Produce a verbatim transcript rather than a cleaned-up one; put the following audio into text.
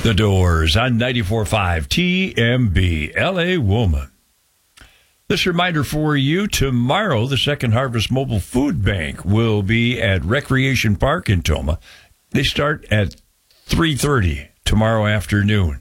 The Doors on ninety-four point five T M B, L A Woman. This reminder for you, tomorrow, the Second Harvest Mobile Food Bank will be at Recreation Park in Tomah. They start at three thirty tomorrow afternoon.